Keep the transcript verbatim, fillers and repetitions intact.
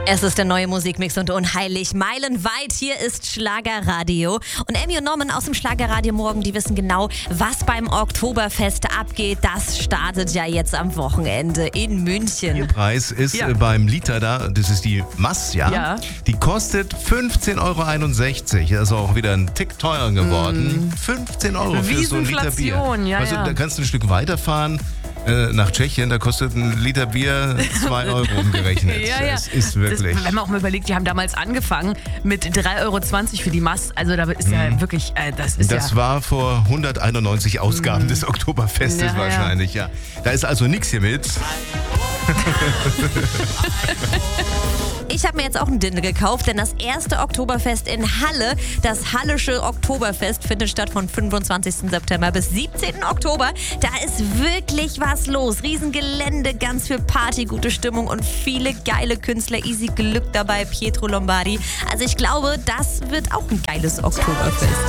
Es ist der neue Musikmix und unheilig meilenweit. Hier ist Schlagerradio. Und Emmy und Norman aus dem Schlagerradio morgen, die wissen genau, was beim Oktoberfest abgeht. Das startet ja jetzt am Wochenende in München. Ihr Preis ist Ja. äh, beim Liter da, das ist die Mass, ja? Ja. Die kostet fünfzehn Euro einundsechzig. Das ist auch wieder ein Tick teurer geworden. fünfzehn Euro für so ein Liter Bier. Riesenflation, ja, also, ja. da kannst du ein Stück weiterfahren. äh, Nach Tschechien, da kostet ein Liter Bier zwei Euro umgerechnet. Ja, ja. Das ist wirklich. Das, wenn man auch mal überlegt, die haben damals angefangen mit drei Euro zwanzig für die Mass. Also da ist ja wirklich, äh, das ist Das ja... war vor hunderteinundneunzig Ausgaben des Oktoberfestes Ja, ja. wahrscheinlich, ja. Da ist also nichts hier mit. Ich habe mir jetzt auch ein Dindel gekauft, denn das erste Oktoberfest in Halle, das Hallische Oktoberfest, findet statt von fünfundzwanzigsten September bis siebzehnten Oktober. Da ist wirklich was los. Riesengelände, ganz viel Party, gute Stimmung und viele geile Künstler. Easy Glück dabei, Pietro Lombardi. Also ich glaube, das wird auch ein geiles Oktoberfest.